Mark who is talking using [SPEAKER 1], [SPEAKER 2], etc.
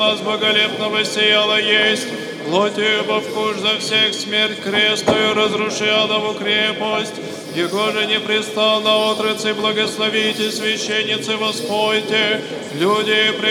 [SPEAKER 1] нас боголепно воссияла есть, плотью вкуш за всех смерть крестную разруши адову крепость, его же непрестанно отрацы благословите, священницы воспойте, люди